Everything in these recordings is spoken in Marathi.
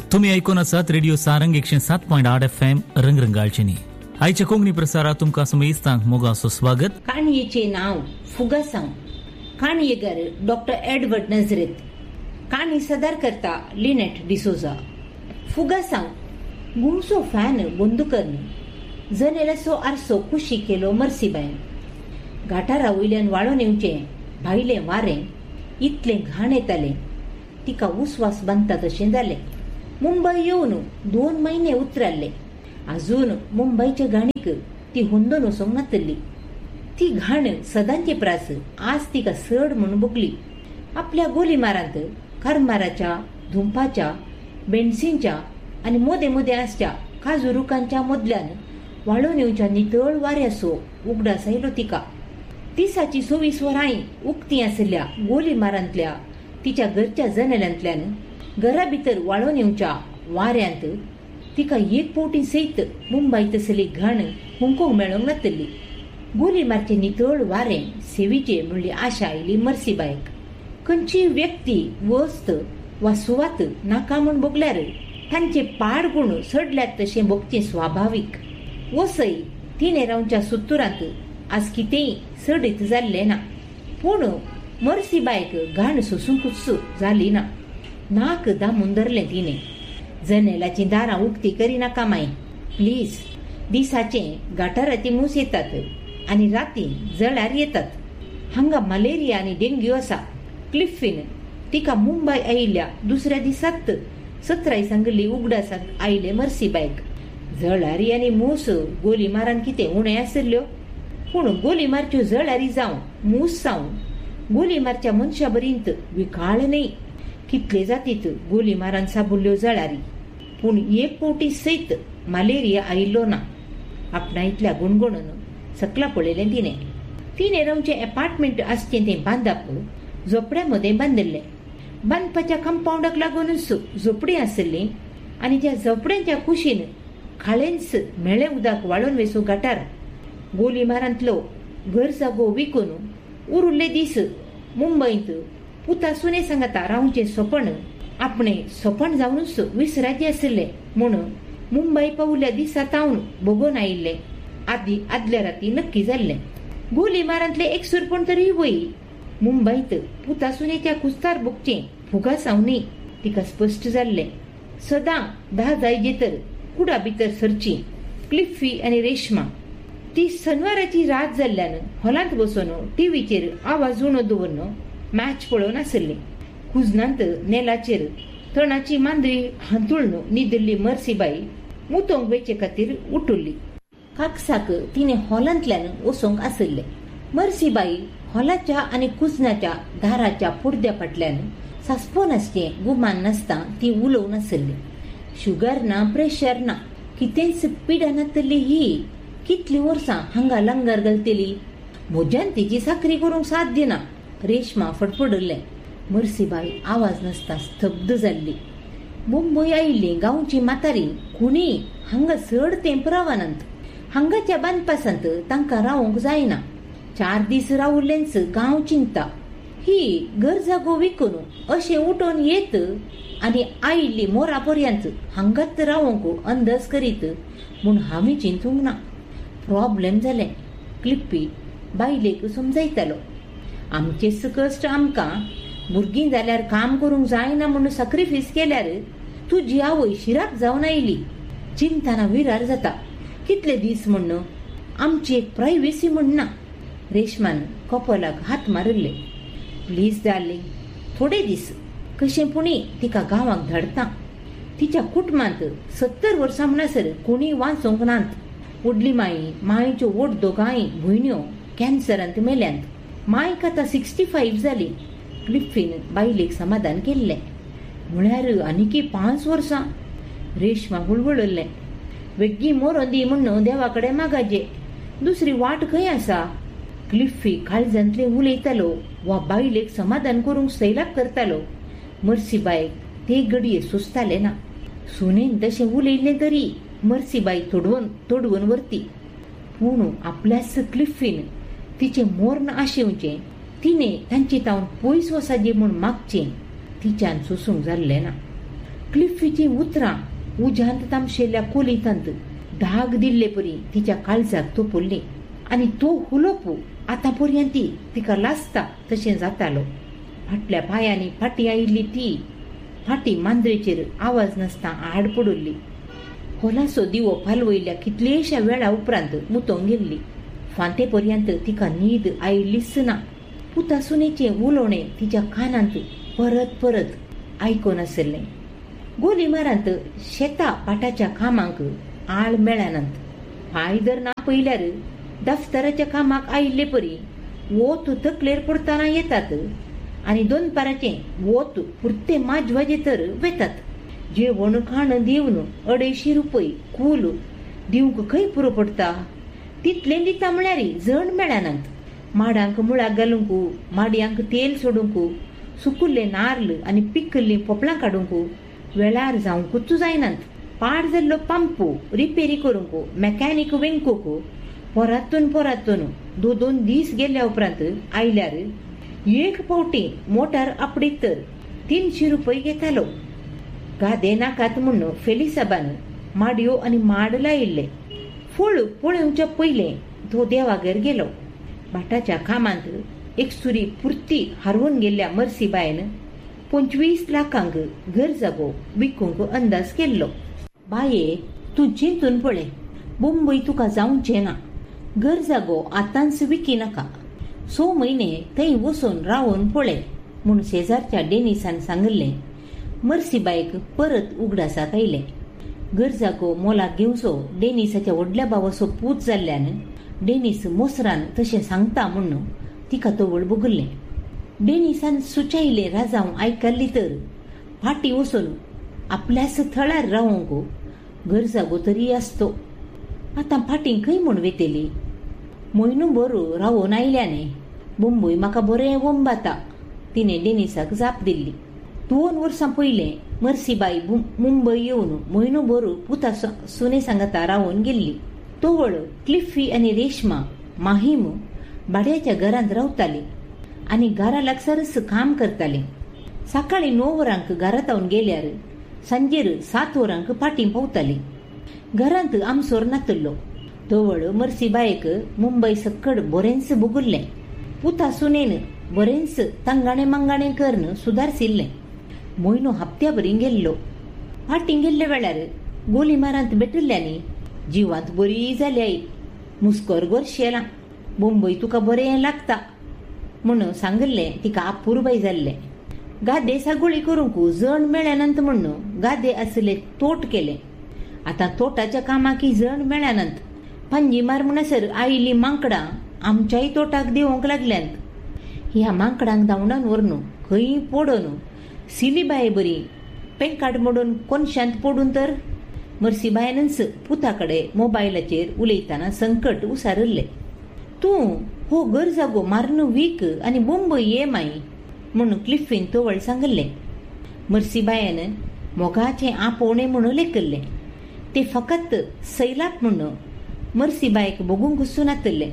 तुम्ही ऐकून आसात रेडिओ सारंग 107.8 FM रंगरंगाळचेनी. आयच्या कोंकणी प्रसारात तुमकां समेस्तांक मोगाचो स्वागत. काणयेचे नाव फुगासांव. काणयेकार डॉक्टर एडवर्ड नजरेत. काणी सादर करता लिनेट डिसोजा. फुगासांव गुणसो फॅन बंद करन जनेलासो आरसो खुशी केलो मर्सीबायन. घाटारा वयल्यान वाळोन येवचे भायले वारें इतले घाण येताले तिका उस्वास बांदता तशें जालें. मुंबई येवन 2 महिने उतराले. अजून मुंबईच्या घाणीक ती हुंदोन वचोंक नातली. ती घाण सदांचे प्रास आज तिका सड म्हणून बगली. आपल्या गोलीमारांत कारमाराच्या, धुंपाच्या, बेन्सीनच्या आणि मोदे मोदे आसच्या काजू रुखांच्या मदल्यान वाळून येवच्या नितळ वाऱ्यासो उगडास आयलो तिका. दिसाची 24 वरांय उक्ती आसल्या गोलीमारांतल्या तिच्या घरच्या जनेलांतल्यान घरा भितर वाळून येवच्या वाऱ्यांत तिका एक पोवटी सयत मुंबईत असली घाण हुंकोंक मेळोंक नातली. गोलीमारचे नितळ वारें सेवीचे म्हणली आशा आयली मर्सीबायक. खंयची व्यक्ती, वस्त वा सुवात नाका म्हूण बगल्यार तांचे पाड गुण सडल्यात तशें बगचें स्वाभावीक. वसय तिने रावच्या सुत्तुरांत आज कितेंय सडीत जाल्लें ना. पूण मर्सीबायक घाण सोसूंकूच जाली ना. नाक दामून धरलें तिने. जनेलाची दारां उक्ती करिनाका माय प्लीज. दिसाचे गटाराची मूस येतात आनी राती जळार येतात. हांगा मलेरिया आनी डेंग्यू आसा. क्लिफ्फीन तिका मुंबय आयिल्ल्या दुसऱ्या दिसात 17 सांगली उगडासाक आयले मर्सीबायक. जळारी आनी मूस गोलीमारान कितें उणे आसल्यो. पूण गोलीमारच्यो जळारी जावं मूस जावं गोलीमारच्या मनशा बरींत विकाळ न्ही. कितले जातीत गोलीमारान साबुल्ल्यो जळारी. पूण एक पोवटी सयत मलेरिया आयिल्लो ना. आपणायतल्या गुणगुणून सकला पळयलें तिने. तिने रावचें अपार्टमेंट आसचें तें बांदप झोपड्यामध्ये बांदिल्लें. बांदपाच्या कंपाऊंडाक लागूनच झोपडी आसली आनी त्या झोपड्यांच्या कुशीन खाळेंच मेळें उदक वाळोन वेचूं गटार. गोलीमारांतलो घर जागो विकून उरिल्ले दीस मुंबईत पुता सुने सांगता रावचें सोपण आपणे सोपण जावनूच विसराचे आसले म्हूण मुंबई पावल्या दिसा तावन बगोवन आयिल्ले. आदल्या राती नक्की जाल्लें. गोलीमारांतले एक सुरपण तरी वय. मुंबईत पुता सुनेच्या कुस्तार बगचें फुगासावनी तिका स्पश्ट जाल्लें. सदां 10 जायजे तर कुडा भितर सरची. क्लिफ्फी आनी रेशमा ती शनिवाराची रात जाल्ल्यान हॉलांत बसून टीव्हीचेर आवाज उणो दवरन मॅच पळोवन आसली. कुजनांत नेलाचेर तणाची मांद्री हांतुळन न्हिदल्ली मर्सीबाई मुतोंक वेचे खातीर उठुल्ली. काकसाक तिने हॉलांतल्यान वसोंक आसले. मर्सीबाई हॉलाच्या आनी कुजनाच्या दाराच्या पडद्या फाटल्यान सासपो नासचें गुमान नासता ती उलोवन आसली. शुगर ना, प्रेशर ना, कितेंच पिडा नातली ही. कितली वर्सां हांगा लंगर घालतली. म्हज्यान तिची साखरी करूंक साध्य ना. रेशमा फडफडले. मर्सीबाई आवाज नासता स्तब्ध जाल्ली. मुंबय आयिल्ली गांवची मातारी कुणी हांगा चड तेंप रावनांत. हांगाच्या बांदपासांत तांकां रावूंक जायना. 4 दीस रावुल्लेंच गांव चिंता. ही घर जागो विकून अशें उठोन येत आनी आयिल्ली मोरा पर्यंत हांगात रावूंक अंदाज करीत म्हूण हांवें चिंतूंक ना. प्रॉब्लेम जालें. क्लिप्पी बायलेक समजयतालो. आमचेच कश्ट आमकां. भुरगीं जाल्यार काम करूंक जायना म्हणून सॅक्रिफायस केल्यार तुजी आवय शिराक जावन आयली. चिंताना विरार जाता. कितले दीस म्हण आमची एक प्रायवेसी म्हणना. रेशमान कपलाक हात मारले. प्लीज डार्लिंग थोडे दीस. कशें पुणी तिका गांवाक धाडटा. तिच्या कुटुंबांत 70 वर्सां म्हणसर कोणी वाचोंक नात. व्हडली मायेच्यो व्हड दोगांय भयण्यो कॅन्सरांत मेल्यांत. मायक आतां 65 जाली. क्लिफ्फीन बायलेक समाधान केल्लें. म्हळ्यार आनीकी 5 वर्सां. रेशमा हुळहुळल्लें. वेग्गी मोरोन दी म्हण देवा कडेन मागाजे. दुसरी वाट खंय आसा. क्लिफ्फी काळजांतले उलयतालो वा बायलेक समाधान करूंक सैलाक करतालो. मर्सीबायक ते घडये सुस्ताले ना. सुनेन तशें उलयल्लें तरी मर्सीबाई तोडवून व्हरती. पूण आपल्याच क्लिफ्फीन तिचे मोर्न आशिवचें तिने तांची तावन पयस वसाजे म्हूण मागचें तिच्यान सोसूंक जाल्लें ना. क्लिफीची उतरां उज्यांत तामशेल्या कोलितांत धाग दिल्ले परी तिच्या काळजाक तोपल्ली आनी तो हुलोप आतां पर्यंत तिका लासता तशें जातालो. फाटल्या पायांनी फाटी आयिल्ली ती फाटी मांद्रेचेर आवाज नासता आड पडुल्ली. कोलासो दिवो पालवयल्या कितलेशा वेळा उपरांत मुतोंग गेल्ली. फांते पर्यंत तिका न्हीद आयिल्लीच ना. पुता सुनेचें उलोवणें तिच्या कानांत परत परत आयकोन आसलें. गोली मारांत शेता पाटाच्या कामांक आळ मेळनात. पाय धर ना पयल्यार दफ्तराच्या कामाक आयिल्ले परी वोत तकलेर पडताना येतात आनी दनपाराचें वोत पुरते माजवाजे तर वेतात. जेवण खाण दिवन 250 रुपये कूल दिवंक खंय पुरो पडटा. तितलें दिता म्हळ्यार जण मेळनात. माडांक मुळाक घालूंक, माडयांक तेल सोडूंक, सुकुल्ले नारळ आनी पिकल्लीं पोपळां काडूंक वेळार जावंकूच जायनात. पाड जाल्लो पंप रिपेरी करूंक, मॅकॅनिक वेंकूक पोरातून 2 दीस गेल्या उपरांत आयल्यार एक फावटी मोटार आपडीत तर 300 रुपये घेतालो. गादे नाकात म्हूण फेलिसाबान माडयो आनी माड लायिल्ले. फळ पळोवच्या पयलें तो देवागेर गेलो. भाटाच्या कामांत एक सुरी पुर्ती हारवून गेल्ल्या मर्सीबायन 25 लाखांक घर जागो विकूंक अंदाज केल्लो. बाये, तूं चिंतून पळय, मुंबय तुका जावचें ना. घर जागो आतांच विकी नाका. 6 म्हयने थंय वचून रावून पळय म्हूण शेजारच्या डेनिसान सांगलें. मर्सीबायक परत उगडासाक आयलें. घर जागो मोलाक घेवचो डेनिसाच्या व्हडल्या भावाचो पूत जाल्ल्यान डेनिस मोसरान तशें सांगता म्हूण तिका तवळ बगल्लें. डेनिसान सुचायलें राजांव आयकल्ली तर फाटी वचून आपल्याच थळार रावूंक घर जागो तरी आसतो. आतां फाटीं खंय म्हूण वेतेली. म्हयनोभर रावून आयल्याने मुंबय म्हाका बरें वंबाता तिणें डेनिसाक जाप दिल्ली. 2 वर्सां पयलें मर्सीबाई मुंबय येवन म्हयनोभर पुता सुने सांगाता रावून गेल्ली. तोवळ क्लिफी आनी रेशमा माहीम भाड्याच्या घरांत रावताली आनी घरा लागसारच काम करताली. सकाळीं 9 वरांक घरांतावन गेल्यार सांजेर 7 वरांक फाटीं पावताली. घरांत आमसोर नातल्लो. तोवळ मर्सीबायेक मुंबय सक्कड बरेंच बगुल्लें. पुता सुनेन बरेंच तांगाणे मांगाणें करन सुदारसिल्लें. म्हयनो हप्त्याभरी गेल्लो. फाटीं गेल्ले वेळार गोली मारांत भेटल्ल्यांनी जिवांत बरी जाल्याय. मुस्कोर गोरशेलां. मुंबय तुका बरें लागता म्हूण सांगल्लें तिका आपुरबाय जाल्लें. गादे सागोळी करूंक जण मेळनात म्हूण गादे आसले तोट केले. आतां तोटाच्या कामाकी जण मेळनात. पांजी मार म्हणसर आयिल्ली मांकडां आमच्याय तोटाक देवंक लागल्यांत. ह्या मांकडांक धांवडान व्हरून खंय पडून सिलीबाय बरी पेंकाड मोडून कोनशांत पडून तर मर्सीबायनच पुताकडे मोबायलाचेर उलयतना संकट उसारल्लें. तूं हो घर जागो मारून वीक आनी मुंबय ये माई म्हूण क्लिफीन तोवळ सांगल्लें. मर्सीबायन मोगाचें आपोवणें म्हूण लेखल्लें. ते फकत सैलाप म्हूण मर्सीबायक बगूंक सुनातल्लें.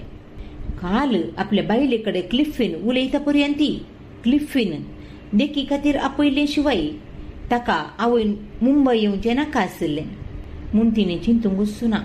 काल आपल्या बायले कडेन क्लिफीन उलयता पर्यंत क्लिफीन देखी खातीर आपयले शिवाय ताका आवयन मुंबय येवचें नाका आसलें म्हूण तिणें चिंतूंक सुना.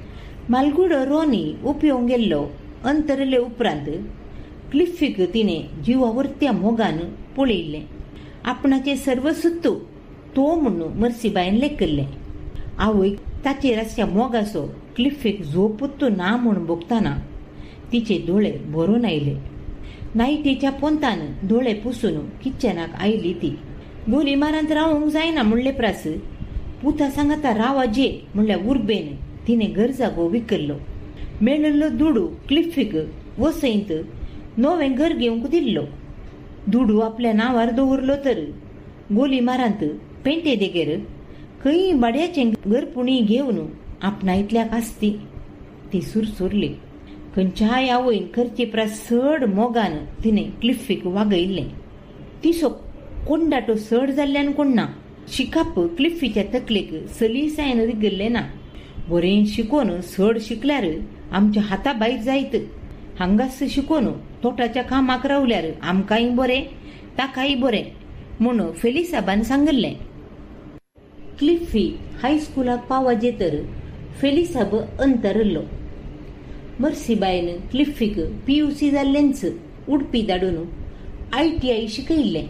मालगुड रोनी उपयोंक गेल्लो अंतरले उपरांत क्लिफीक तिणें जिवावरत्या मोगान पळयल्लें. आपणाचें सर्वसुत्त तो म्हूण मर्सीबायन लेखल्लें. आवयक ताचेर आसच्या मोगाचो क्लिफीक झोपूत ना म्हूण बगतना तिचे दोळे भरून आयले. नायटीच्या पोंतान दोळे पुसून किचनाक आयली ती. गोली मारांत रावूंक जायना म्हणले प्रास पुता सांगाता रावा जे म्हणल्यार उर्बेन तिणें घर जागो विकल्लो. मेळिल्लो दुडू क्लिफीक वसयंत नवें घर घेवंक दिल्लो. दुडू आपल्या नांवार दवरलो तर गोली मारांत पेंटे देगेर खंय भाड्याचें घरपुणी घेवन आपणायतल्याक आसती. ती सुरसुरली. खंयच्याय आवयन खर्चे प्रास चड मोगान तिणें क्लिफीक वागयल्लें. तिसो कोंडाटो चड जाल्ल्यान कोण ना. शिकाप क्लिफीच्या तकलेक सलीसायन रिगल्लें ना. बरें शिकोवन चड शिकल्यार आमच्या हाता भायर जायत. हांगास शिकोवन तोटाच्या कामाक रावल्यार आमकांय बरें ताकाय बरें म्हूण फेलिसाबान सांगल्लें. क्लिफ्फी हायस्कुलाक पावाजेतर फेलिसाब अंतरल्लो. मर्सीबायन क्लिफ्फीक PUC जाल्लेंच उडपी धाडून ITI शिकयल्लें.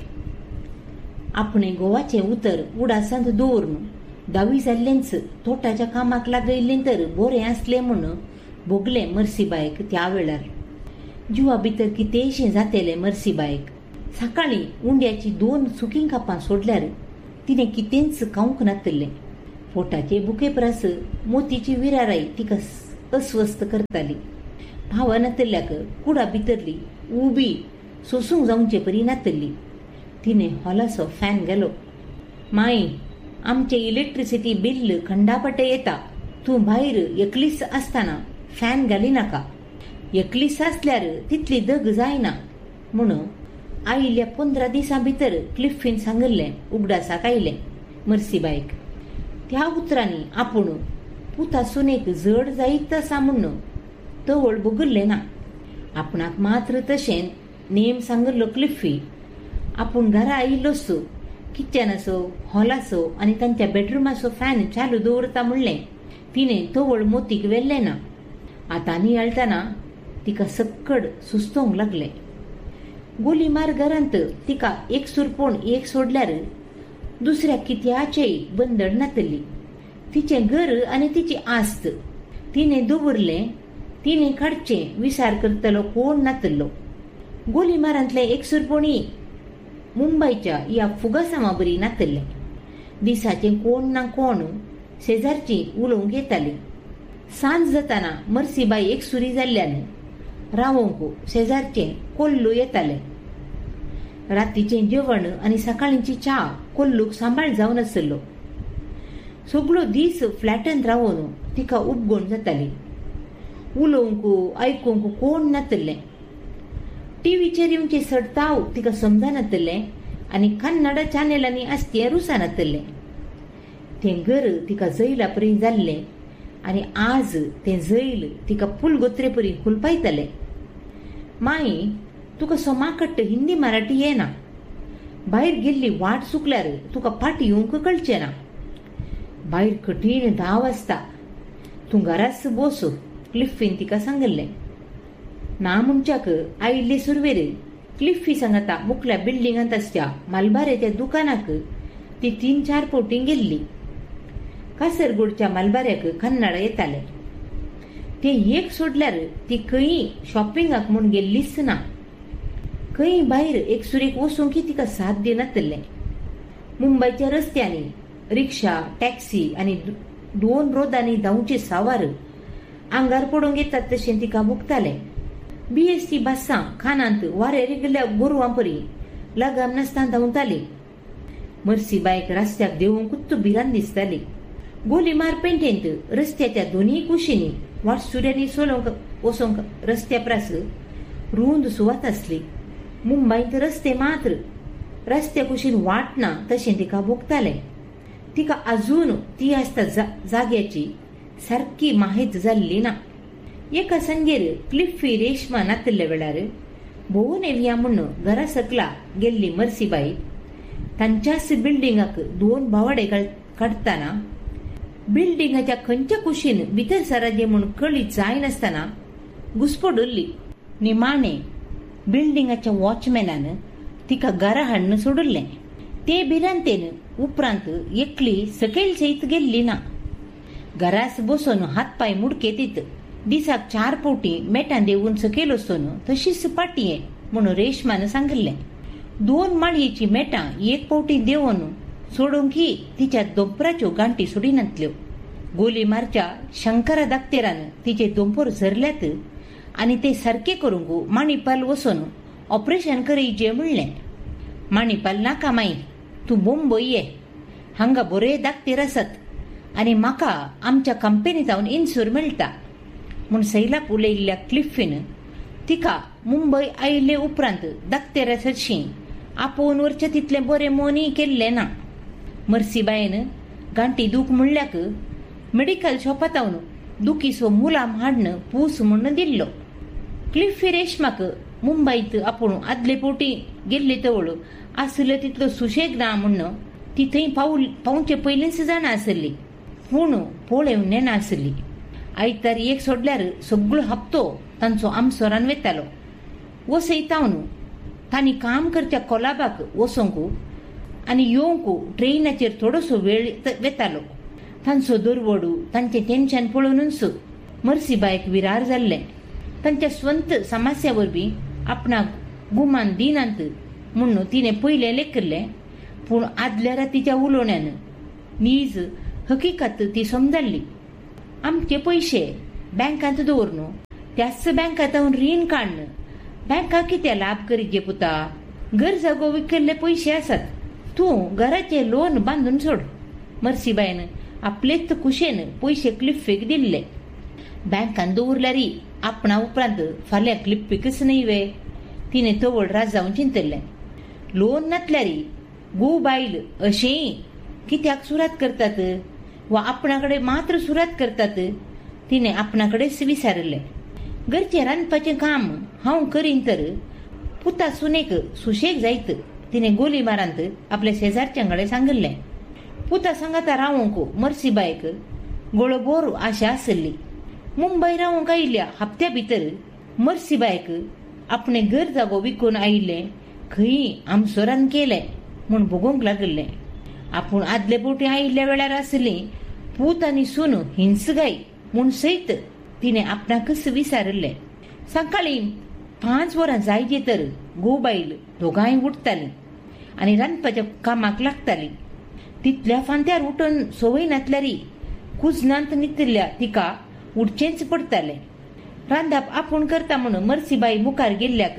आपणे गोवाचें उतर उडासांत दवरून 10वी जाल्लेंच तोटाच्या कामाक लागयल्लें तर बरें आसलें म्हूण भोगलें मर्सीबायक त्या वेळार. जिवा भितर कितेंशें जातेलें मर्सीबायक. सकाळीं उंड्याची 2 सुकीं कापां सोडल्यार तिणें कितेंच खावंक नातलें. पोटाचे भुकेपरास मोतीची विराराय तिका अस्वस्थ करताली. भावा नातल्याक कुडा भितरली उबी सोसूंक जावचे परी नातली. तिणें हॉलाचो फॅन गेलो. माई, आमचें इलेक्ट्रिसिटी बिल्ल खंडापटे येता. तूं भायर एकलीच आसतना फॅन घाली नाका. एकलीच आसल्यार तितली दग जायना म्हूण आयिल्ल्या 15 दिसां भितर क्लिफ्फीन सांगल्लें उगडासाक आयलें मर्सीबायक. त्या उतरांनी आपूण पुता सुनेक जड जायत आसा म्हूण तवळ भोगल्लें ना. आपणाक मात्र तशें नेम सांगल्लो क्लिफ्फी. आपूण घरा आयिल्लोसो किचनाचो, हॉलाचो आनी तांच्या बेडरुमाचो फॅन चालू दवरता म्हणलें तिणें तवळ मोतीक व्हेल्लें ना. आतां नियाळतना तिका सक्कड सुस्तोंक लागलें. गोलीमार घरांत तिका एक सुरपोण एक सोडल्यार दुसऱ्या कित्याचेय बंदड नातली. तिचें घर आनी तिची आस्त तिणें दवरलें. तिणें काडचें विचार करतलो कोण नातलो. गोलीमारांतलें एक सुरपोणी मुंबयच्या ह्या फुगासामा बरी नातलें. दिसाचें कोण ना कोण शेजारची उलोवंक येताली. सांज जाताना मर्सीबाई एक सुरी जाल्ल्यान रावोंक शेजारचें कोल्लू येतालें. रातीचें जेवण आनी सकाळींची च्या कोल्लूक सांबाळ जावन आसलो. सगळो दीस फ्लॅटांत रावून तिका उपगोण जाताली. उलोवंक आयकूंक कोण नातलें. टीव्हीचेर येवचें सडताव तिका समजनातलें आनी कन्नड चॅनलांनी आसतें रुसानातलें. तें घर तिका जैला परी जाल्लें आनी आज तें जैल तिका पुलगोत्रे परी हुलपायतलें. माई, तुका सोमाकट्ट हिंदी मराठी येना. भायर गेल्ली वाट चुकल्यार तुका फाटी येवंक कळचें ना. भायर कठीण 10 वाजता. तूं घराच बस, क्लिफ्फीन तिका सांगल्लें. ना म्हणच्याक आयिल्ले सुरवेर क्लिफ्फी सांगता मुखल्या बिल्डिंगांत आसच्या मालबारेच्या दुकानाक ती 3-4 फावटी गेल्ली. कासरगोडच्या मालबाऱ्याक कन्नड येतालें. ते एक सोडल्यार ती खंय शॉपिंगाक म्हूण गेल्लीच ना. खंय भायर एक सुरेक वचूंक तिका साथ दिनातलें. मुंबयच्या रस्त्यांनी रिक्षा, टॅक्सी आनी 2 रोदांनी धांवचे सावार आंगार पडूंक येतात तशें तिका भोगतालें. BST बसां खानांत वारे रेगल्या गोरवां परी लगाम नासतना धांवताली. मर्सीबायक रस्त्याक देंवूंकूच भिरांत दिसताली. गोलीमार पेंटेंत रस्त्याच्या दोनूय कुशींनी वाटसुऱ्यांनी सोलोवंक वचोंक रस्त्या प्रास रुंद सुवात आसली. मुंबयंत रस्ते मात्र रस्त्या कुशीन वाट ना तशें तिका भोगतालें. तिका अजून ती आसता जाग्याची सारकी माहीत जाल्ली ना. एका संगेर क्लिफ्फी रेशमा नातल्या वेळार भोवून येवया म्हूण घरा सकला गेल्ली मर्सीबाई तांच्याच बिल्डिंगाक 2 भावाडे काडटाना बिल्डिंगाच्या खंयच्या कुशीन भितर सराजे म्हूण कळी जायनासतना घुसपडुल्ली. निमाणे बिल्डिंगाच्या वॉचमॅनान तिका घरा हाडून सोडुल्लें. ते भिरांतेन उपरांत एकली सकयल सयत गेल्ली ना. घरास बसून हातपाय मुडकेतीत दिसाक 4 फावटी मेटां देवून सकयल वचून तशीच पाटये म्हूण रेशमान सांगल्लें. 2 माळयेची मेटां एक फावटी देवून सोडूंक तिच्या दोंपराच्यो गांठी सोडिनातल्यो. गोलीमारच्या शंकरा दाक्तेरान तिचे दोंपर झरल्यात आनी ते सारके करूंक माणिपाल वचून ऑपरेशन करयचें म्हणलें. माणिपाल नाका माई, तूं मुंबय ये. हांगा बरे दाक्तेर आसात आनी म्हाका आमच्या कंपनींतावन इन्सूर मेळटा म्हूण सैलाप उलयल्ल्या क्लिफ्फीन तिका मुंबय आयिल्ले उपरांत दाक्तेरा सरशीं आपोवन वरचें तितलें बरें मोनी केल्लें ना. मर्सीबायन गांठी दूख म्हणल्याक मेडिकल शॉपांतावन दुखीचो मुलाम हाडन पूस म्हूण दिल्लो. क्लिफ्फी रेशमाक मुंबयत आपूण आदले फावटी गेल्ली तवळ आसलो तितलो सुशेग ना म्हूण ती थंय पावचे पयलींच जाणा आसली. पूण पोळे नेना आसली. आयतार एक सोडल्यार सगळो हप्तो तांचो आमसोरान वेतालो. वसयतावन तांणी काम करच्या कोलाबाक वसोंक आनी येवंक ट्रेनाचेर थोडोसो वेळ वेतालो. तांचो दरवडू तांचें टेन्शन पळोवनूच मर्सीबायक विरार जाल्लें. तांच्या स्वंत समस्या वरवीं आपणाक गुमान दिनांत म्हूण तिणें पयलें लेखिल्लें. पूण आदल्या रातीच्या उलोवण्यान नीज हकिकत ती समजल्ली. आमचे पयशे बँकांत दवरन त्याच बँकांत रीण काडन बँकाक कितें लाभ करीत गे पुता. घर जागो विकल्ले पयशे आसात. तूं घराचे लोन बांदून सोड. मर्सीबायन आपलेच कुशेन पयशे क्लिफ्फेक दिल्ले. बँकान दवरल्यार आपणा उपरांत फाल्यां क्लिप्पीकच न्हय वे. तिणें तवड राजावन चिंतल्लें. लोन नातल्यार गो बायल अशें कित्याक सुरात करतात वा आपणाकडे मात्र सुरात करतात. तिणें आपणाकडेच विचारलें. घरचें रांदपाचें काम हांव करीन तर पुता सुनेक सुशेग जायत. तिणें गोली मारांत आपल्या शेजारच्यांकडे सांगलें. पुता सांगाता रावंक मर्सीबायक गोळभोर आशा आसली. मुंबय रावंक आयिल्ल्या हप्त्या भितर मर्सीबायक आपणें घर जागो विकून आयिल्लें खंय आमसोरान केलें म्हूण भोगूंक लागलें. आपूण आदले फावटी आयिल्ल्या वेळार आसली पूत आनी सून हिंसगाय म्हूण सयत तिणें आपणाकच विचारलें. सकाळीं 5 वरां जायचे तर गोबायल दोगांय उठतालीं आनी रांदपाच्या कामाक लागतालीं. तितल्या फांत्यार उठून सवय नातल्यार कुजनांत न्हिदल्या तिका उठचेंच पडटालें. रांदप आपूण करता म्हूण मर्सीबाई मुखार गेल्ल्याक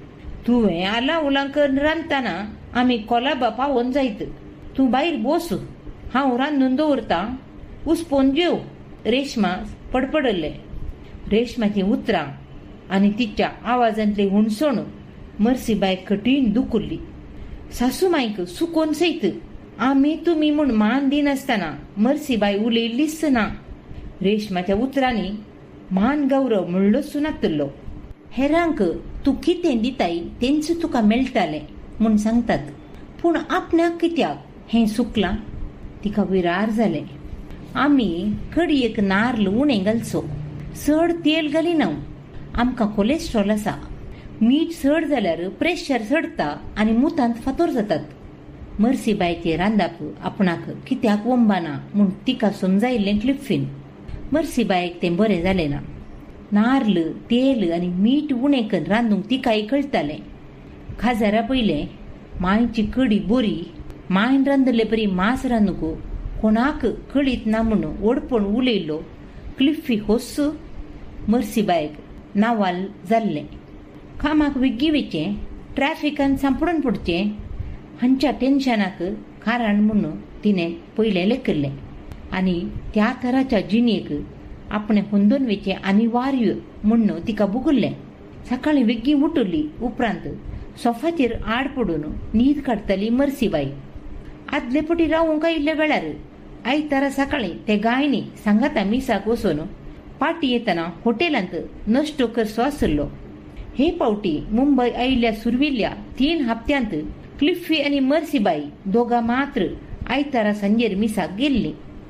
तुवें आला उलांकर रांदतना आमी कोलाबा पावोन जायत. तूं भायर बोस, हांव रांदून दवरतां, उसपोन जेव. रेशमा पडपडले. रेशमाची उतरां आनी तिच्या आवाजांतली हुणसण मर्सीबाय कठीण दुखुरली. सासूमाईक सुकोन सयत आमी तुमी म्हूण मान दिनासतना मर्सीबाय उलयल्लीच ना. रेशमाच्या उतरांनी मान गौरव म्हणलो सुनातलो. हेरांक तूं कितें दिताय तेंच तुका मेळटालें म्हूण सांगतात. पूण आपणाक कित्याक हें सुकलां. तिका विरार जालें. आमी कडयेक नारळ उणें घालचो. चड तेल घालिना. आमकां कोलेस्ट्रॉल आसा. मीठ चड जाल्यार प्रेशर चडटा आनी मुतांत फातर जातात. मर्सीबायचें रांदप आपणाक कित्याक वंबाना म्हूण तिका समजायिल्लें क्लिफ्फीन. मर्सीबायक तें बरें जालें ना. नारळ तेल आनी मीठ उणें करून रांदूंक तिकाय कळटालें. खाजारा पयलें मांयची कडी बरी. मांयन रांदले बरी मांस रांदूंक कोणाक कळीत ना म्हूण ओडपण उलयलो क्लिफ्फी होस. मर्सीबायक नावाल जाल्लें. कामाक विग्गी वेचें, ट्रॅफिकान सांपडून पडचें हांच्या टेन्शनाक कारण म्हूण तिणें पयलें लेखिल्लें. आनी त्या तराच्या जिणेक आपणें हुंदून वेचें अनिवार्य म्हूण तिका भोगुल्लें. सकाळीं विग्गी उठली उपरांत सोफाचेर आड पडून न्हीद काडटाली मर्सीबाई. आदले फावटी रावूंक आयिल्ल्या वेळार आयतारा सकाळीं ते गायनी सांगाता मिसाक वचून पाटी येतना हॉटेलांत नश्टो करचो आसलो. हे फावटी मुंबय आयिल्ल्या सुरविल्ल्या 3 हप्त्यांत क्लिफ्फी आनी मर्सीबाई दोगां मात्र आयतारा सांजेर मिसाक गेल्लीं.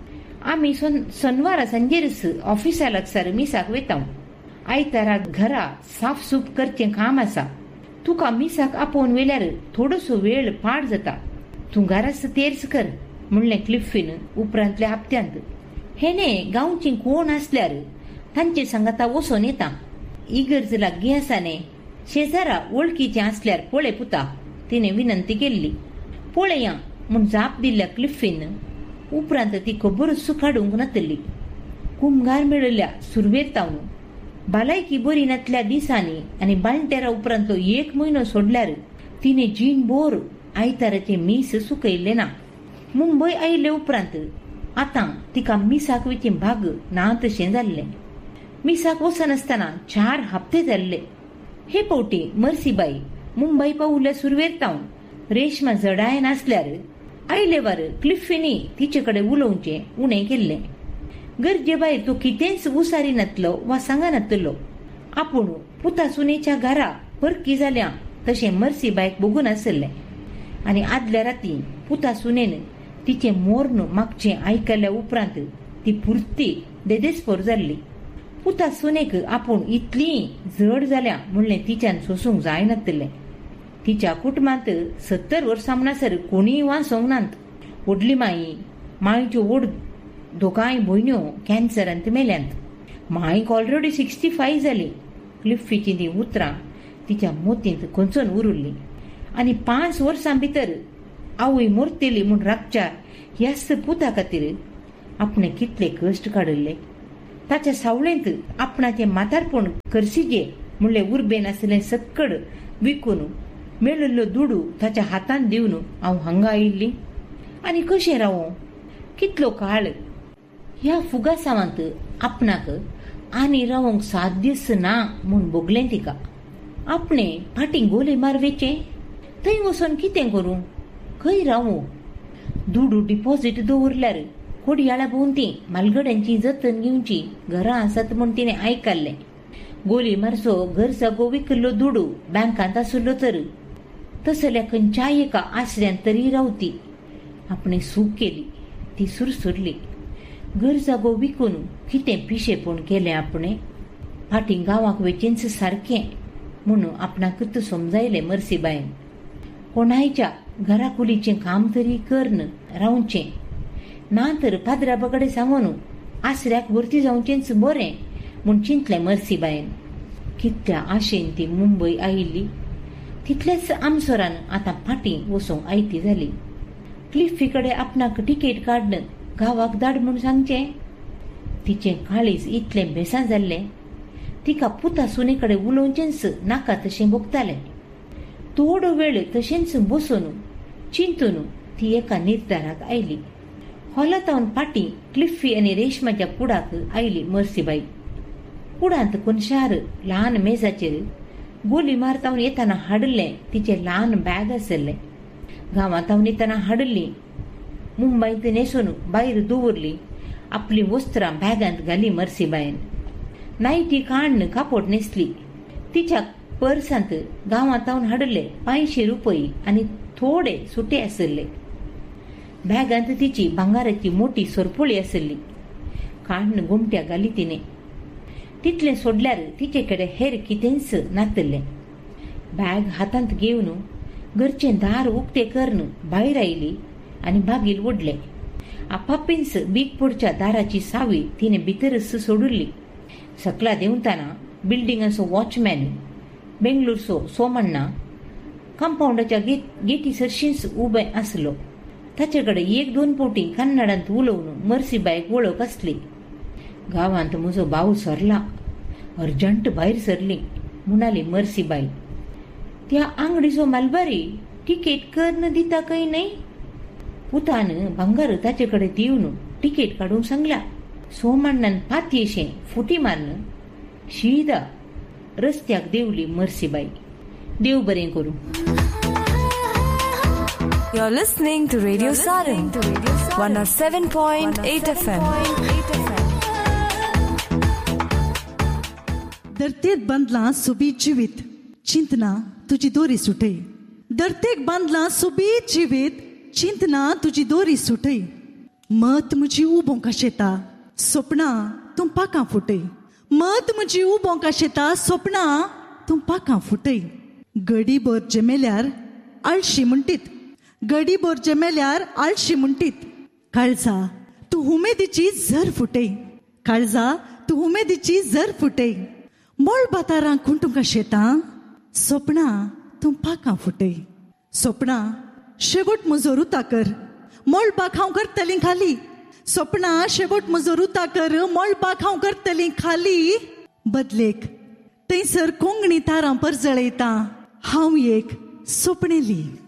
आमी शनिवारा सांजेरच ऑफिसा लागसार मिसाक वेतां. आयतारा घरा साफसूफ करचें काम आसा. तुका मिसाक आपोवन वेल्यार थोडोसो वेळ पाड जाता. तूं घराच तेर्स कर म्हणलें क्लिफ्फीन उपरांतल्या हप्त्यांत. हेणे गांवची कोण आसल्यार तांचे सांगाता वचोन येता. इगर्ज लागीं आसा न्ही. शेजारा वळखीचें आसल्यार पळय पुता. तिणें विनंती केल्ली. पळया म्हूण जाप दिल्ल्या क्लिफ्फीन उपरांत ती खबरच काडूंक नातली. कुमगार मेळिल्ल्या सुरवेर तावन भलायकी बरी नातल्या दिसांनी आनी बाळंटेरा उपरांत 1 म्हयनो सोडल्यार तिणें जीणभर आयताराचें मीस सुकयल्लें ना. मुंबय आयिल्ले उपरांत आतां तिका मिसाक वेचें भाग ना तशें जाल्लें. मिसाक वचनासतना 4 हप्ते जाल्ले. हे फावटी मर्सीबाई मुंबय पावुल्ल्या सुरवेर तावन रेशमा जडाय नासल्यार आयले वार क्लिफ्फीनी तिचे कडेन उलोवचें उणें केल्लें. गरजे भायर तो कितेंच उसारी नातलो वा सांगनातलो. आपूण पुता सुनेच्या घरा परकी जाल्या तशें मर्सीबायक बघून आसलें. आनी आदल्या राती पुता सुनेन तिचे मोरण मागचे आयकल्या उपरांत ती पुरती देदेस्पोर जाल्ली. पुता सुनेक आपूण इतली जड जाल्या म्हणलें तिच्यान सोसूंक जायनातलें. तिच्या कुटुंबांत 70 वर्सां म्हणसर कोणीय वाचोंक नात. व्हडली मायेच्यो व्हड दोगांय भयण्यो कॅन्सरांत मेल्यांत. मायक ऑलरेडी 65 जाली. क्लिफ्फीची ती उतरां तिच्या मोतींत खंचून उरुल्ली आनी 5 वर्सां भितर आवय मरतली म्हूण रागचार ह्याच पुता खातीर आपणे कितले कश्ट काडिल्ले. ताच्या सावळेंत आपणाचें म्हातारपण करसिजे म्हणले उर्बेन आसलें सक्कड विकून मेळिल्लो दुडू ताच्या हातांत दिवन हांव हांगा आयिल्ली. आनी कशें रावो? कितलो काळ ह्या फुगासांवांत आपणाक आनी रावंक साध्यच ना म्हूण भोगलें तिका. आपणे फाटीं गोले मारवेचे, थंय वचून कितें करूं, खंय रावूं? दुडू डिपॉझिट दवरल्यार कोडयाळ्या भोवती मालगड्यांची जतन घेवची घरां आसात म्हूण तिणें आयकल्लें. गोली मारचो घर जागो विकल्लो दुडू बँकांत आसलो तर तसल्या खंयच्याय एका आसऱ्यांत तरी रावती. आपणे सूख केली, ती सुरसुरली. घर जागो विकून कितें पिशेपण केलें आपणे. फाटीं गांवाक वेचेंच सारकें म्हणून आपणाकच समजायलें मर्सीबायन. कोणायच्या घराकुलीचें काम तरी करन रावचें ना तर पाद्राबाकडे सांगून आसऱ्याक भरती जावचेंच बरें म्हूण चिंतलें मर्सीबायन. कितल्या आशेन ती मुंबय आयिल्ली. तितल्याच आमसोरान आतां फाटीं वचोंक आयती जाली. क्लिफ्फी कडेन आपणाक तिकेट काडन गांवाक धाड म्हूण सांगचें. तिचें काळीज इतलें बेसां जाल्लें तिका पुता सुने कडेन उलोवचेंच नाका तशें भोगतालें. थोडो वेळ तशेंच बसून चिंतून ती एका निर्धाराक आयली. हॉलातावन फाटीं क्लिफ्फी आनी रेशमाच्या कुडाक आयली मर्सीबाई. कुडांत कोनशार ल्हान मेजाचेर गोली मारतावन येताना हाडलें तिचें ल्हान बॅग आसलें. गांवांतावन येताना हाडली, मुंबईत नेसून भायर दवरली. आपली वस्त्रां बॅगांत घाली मर्सीबायन. नायटी काडन कापड न्हेसली. तिच्या पर्सांत गांवांतावन हाडले 500 रुपये आनी थोडे सुटे आसले. बॅगांत तिची भांगाराची मोठी सरपोळी आसली. काडन घुमट्या घाली तिणें. तितलें सोडल्यार तिचे कडेन हेर कितेंच नातलें. बॅग हातांत घेवन घरचें दार उक्तें करन भायर आयली आनी बागील ओडलें. आपापींच बीगपुडच्या दाराची सावी तिणें भितरच सोडुल्ली. सकला देंवताना बिल्डिंगाचो वॉचमॅन बेंगलोरचो सोमण्णा कंपाऊंडाच्या गेटी सरशींच उबें आसलो. ताचे कडेन 1-2 फावटी कन्नडांत उलोवन मर्सीबायक वळख आसली. गांवांत म्हजो भाव सरला, अर्जंट भायर सरली म्हणाली मर्सीबाई. त्या आंगडीचो मालबारी तिकेट करन दिता काय नाही? पुतान भांगार ताचे कडेन दिवन तिकेट काडूंक सांगला. सोमण्णान पातयेशें फुटी मारन शिदा रस्त्याक देवली मर्सीबाई. देव बरें करूं. You're listening to Radio Sarang, 107.8 FM. धरतेक बांदलां सोबीत जिवीत, चिंतना तुजी दोरी सुटय. धरतेक बांदलां सोबीत जिवीत, चिंतना तुजी दोरी सुटय. मत म्हजी उबोंक आशेता, सपनां तूं पाकां फुटय. मत म्हजी उबोंक आशेता, सपनां तूं पाकां फुटय. गडीभर जेमेल्यार आळशी म्हणटीत, गडीभर जेमेल्यार आळशी म्हणटीत. काळजा तूं उमेदीची झर फुटय. काळजा तूं उमेदीची झर फुटय. मोळ बातारां कुंटूंक आशेता, सपनां तूं पाकां फुटय. सपनां शेवट म्हजो रुता कर, मोळपाक हांव करतलीं खाली. सपनां शेवट म्हजो रुता कर, मोळपाक हांव करतलीं खाली. बदलेक थंयसर कोंगणी तारां परजळयता, हांव एक सपणेली.